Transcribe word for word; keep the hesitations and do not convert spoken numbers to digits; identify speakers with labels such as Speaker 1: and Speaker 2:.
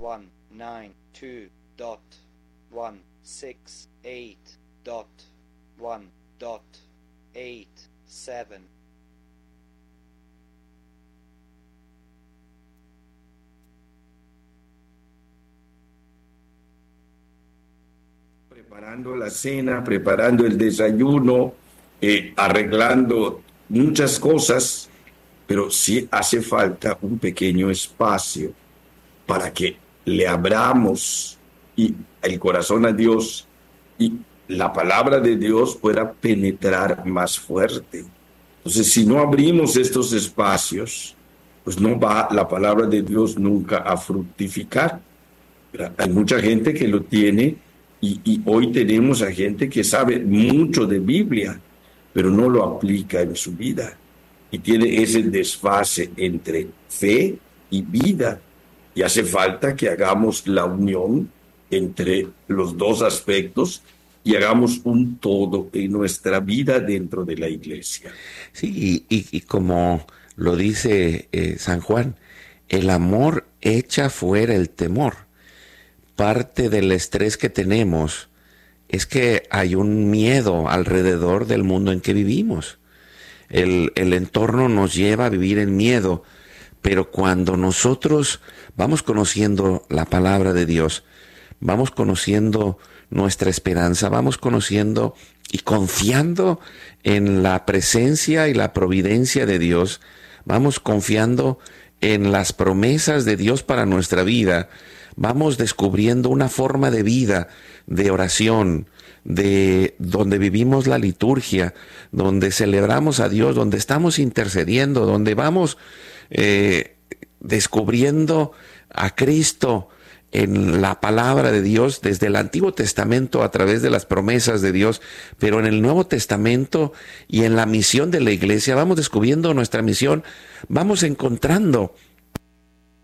Speaker 1: one nine two dot one six eight dot one dot eight seven.
Speaker 2: Preparando la cena, preparando el desayuno, eh, arreglando muchas cosas, pero sí hace falta un pequeño espacio para que le abramos y el corazón a Dios y la palabra de Dios pueda penetrar más fuerte. Entonces, si no abrimos estos espacios, pues no va la palabra de Dios nunca a fructificar. Hay mucha gente que lo tiene y, y hoy tenemos a gente que sabe mucho de Biblia, pero no lo aplica en su vida. Y tiene ese desfase entre fe y vida. Y hace falta que hagamos la unión entre los dos aspectos y hagamos un todo en nuestra vida dentro de la iglesia.
Speaker 3: Sí, y, y, y como lo dice eh, San Juan, el amor echa fuera el temor. Parte del estrés que tenemos es que hay un miedo alrededor del mundo en que vivimos. El, el entorno nos lleva a vivir en miedo, pero cuando nosotros vamos conociendo la palabra de Dios, vamos conociendo nuestra esperanza, vamos conociendo y confiando en la presencia y la providencia de Dios, vamos confiando en las promesas de Dios para nuestra vida, vamos descubriendo una forma de vida, de oración, de donde vivimos la liturgia, donde celebramos a Dios, donde estamos intercediendo, donde vamos eh, descubriendo a Cristo en la palabra de Dios desde el Antiguo Testamento a través de las promesas de Dios, pero en el Nuevo Testamento y en la misión de la iglesia vamos descubriendo nuestra misión, vamos encontrando